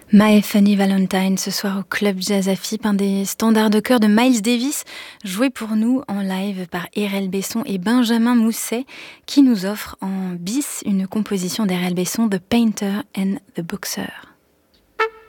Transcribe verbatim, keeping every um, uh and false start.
My Funny Valentine, ce soir au Club Jazz à Fippe, un des standards de chœur de Miles Davis, joué pour nous en live par R L Besson et Benjamin Mousset, qui nous offre en bis une composition d'R L Besson, The Painter and the Boxer.